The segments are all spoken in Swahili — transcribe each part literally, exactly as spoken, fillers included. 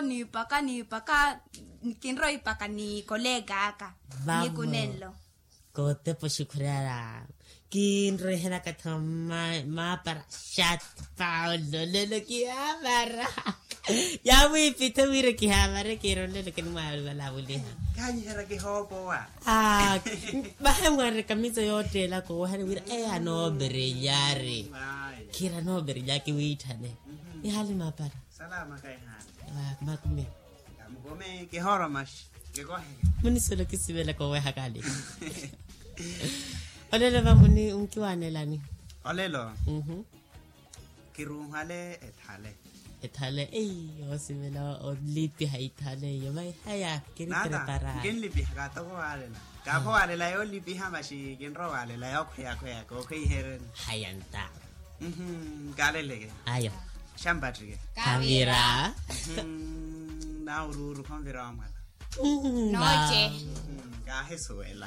ni paka ni paka kinro ipaka ni kolega aka ni kunelo kote po shukrara kinro hera katama ma para chat paulo lelo kiamara ya wi pita wira kiamara kiro lelo kin ma wala wuli kanyi hera ki hopo wa ah bahangware kamisa yote la ko hera wira e ano beriyare kira no beriyaki witane ihali ma para salama kai han wa makumi Gome que hora mas que coge. Muni solo que si vela ko we hakali. Olelo va muni unkiwane lani. Olelo. Mhm. Kirum hale ethale. Ethale eh o si vela o lipi ha ethale yo vai haya kiri prepara. Ken lipi ha to ko ale la. Ka ko ale la yo lipi ha mashi ken ro ale la yo khya khya ko kai heren. Hayanta. Mhm. Kale lege. Ayo. Shambatrige. Kavira. Na ururu con verama. Noche. Gahe suela.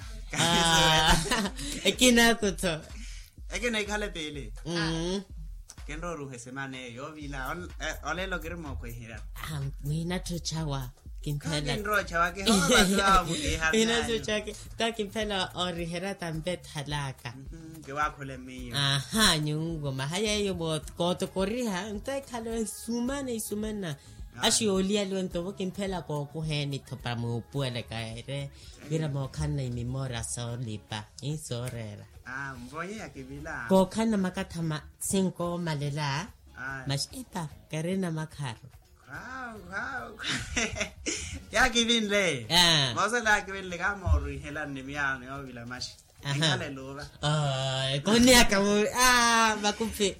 Ekina kuto. Ekina ikale pele. Mm. Kenro ruhe semane yo vila ole lo kirmo ko hira. Ah, mina tuchawa. Kimpela. Kenro chawa ke ho ba bu ke ha. Mina tuchake ta kimpela ori hera tambet halaka. Ke wa khole mi. Aha, nyungo mahaya yo bot ko to koriha, ntai khalo sumana sumana. Ashi olia lo nto kimpela ko ko heni to pa mo puele kaire. Vira mo kana mi mora so lipa. In sorera. Ah, mboye ya kibila. Ko kana makatama cinco malela. Ah. Mas eta karena makaro. Wow, wow. Ya kibin le. Ah. Mosa la kibin le ga mo ri hela ni mi ya no vila mashi. Kale lo ba. Ah, kone akamu ah makupi.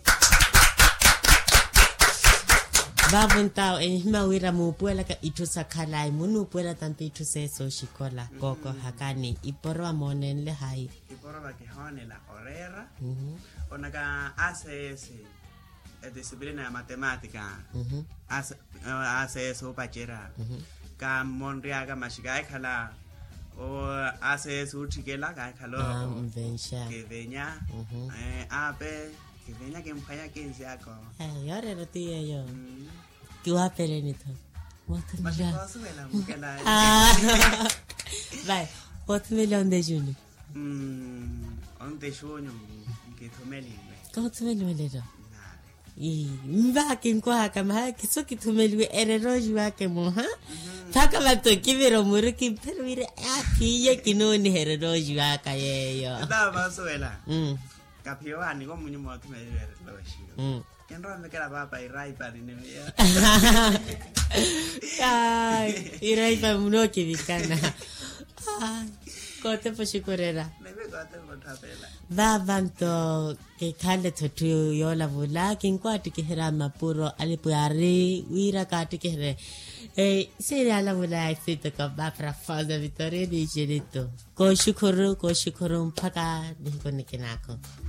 Babuntao e mawira mu puela ka itusa khalai munu puela tampe ituse so shikola koko hakani iporo amonen le hai iporo ba ke hone la orera mhm onaka hace ese disciplina de matemática mhm hace hace eso bachera ka monria ka mashika khala o hace eso chikela ka khalo vencha que veña eh ape que veña que mpaya que sea ko eh yore no tie yo kiwa pelenito Mas posso ver lá porque lá ah vai outro milhão de junho hum onde junho que tomeli como tomeli melhor e mba kinkwa kama kisoki tomeli erero jua ke mo ha taka bato kivero muruki perwire api ye kinoni herero jua ka yeyo da posso ver lá mm kapio ani ko munyo mo tomeli lo shi mm Kenro me queda papa y rai para ni me. Ay, y rai para uno que vicana. Ay, kote po shikorera. Me ve kote po tapela. Va vanto que kale totu yo la vula kinkwa tikihera mapuro alipuari wira ka tikihre. Eh, seria la vula exito ka ba fra faza vitore di jerito. Ko shukuru ko shukuru mpaka diko nikinako.